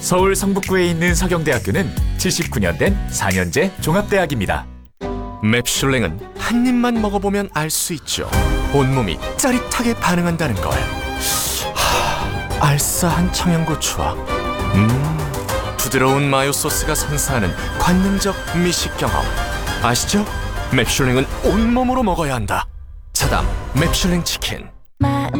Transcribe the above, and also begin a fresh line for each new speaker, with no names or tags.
서울 성북구에 있는 서경대학교는 79년 된 4년제 종합대학입니다.
맵슐랭은 한 입만 먹어보면 알 수 있죠. 온몸이 짜릿하게 반응한다는 걸. 알싸한 청양고추와 부드러운 마요 소스가 선사하는 관능적 미식 경험. 아시죠? 맵슐랭은 온몸으로 먹어야 한다. 차담 맵슐랭 치킨.
마음